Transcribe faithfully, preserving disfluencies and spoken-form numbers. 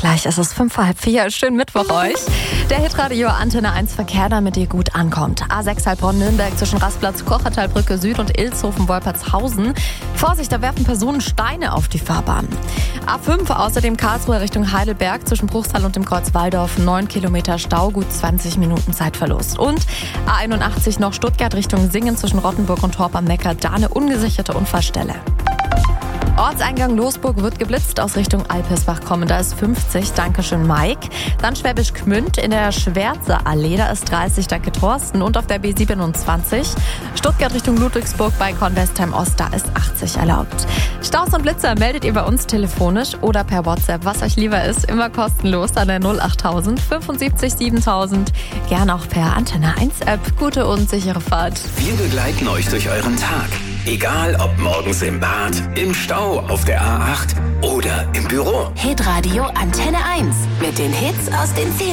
Gleich ist es fünf vor halb vier. Schönen Mittwoch euch. Der Hitradio Antenne eins Verkehr, damit ihr gut ankommt. A sechs Heilbronn-Nürnberg zwischen Rastplatz Kochertalbrücke Süd und Ilshofen-Wolpertshausen. Vorsicht, da werfen Personen Steine auf die Fahrbahn. A fünf außerdem Karlsruhe Richtung Heidelberg zwischen Bruchsal und dem Kreuz Walldorf. neun Kilometer Stau, gut zwanzig Minuten Zeitverlust. Und A einundachtzig noch Stuttgart Richtung Singen zwischen Rottenburg und Torp am Neckar. Da eine ungesicherte Unfallstelle. Ortseingang Losburg wird geblitzt aus Richtung Alpesbach kommen. Da ist fünfzig, dankeschön Mike. Dann Schwäbisch Gmünd in der Schwärzer Allee, da ist dreißig, danke Thorsten. Und auf der B siebenundzwanzig Stuttgart Richtung Ludwigsburg bei Convestheim Ost, da ist achtzig erlaubt. Staus und Blitzer meldet ihr bei uns telefonisch oder per WhatsApp, was euch lieber ist. Immer kostenlos an der null achttausend fünfundsiebzig siebentausend. Gerne auch per Antenne eins App. Gute und sichere Fahrt. Wir begleiten euch durch euren Tag. Egal ob morgens im Bad, im Stau, auf der A acht oder im Büro. Hitradio Antenne eins mit den Hits aus den